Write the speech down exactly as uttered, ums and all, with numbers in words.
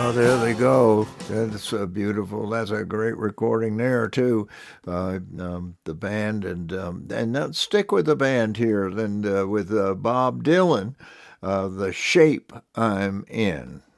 Oh, there they go. That's uh, beautiful. That's a great recording there too. Uh, um, the band and um, and now stick with the band here. Then uh, with uh, Bob Dylan, uh, "The Shape I'm In."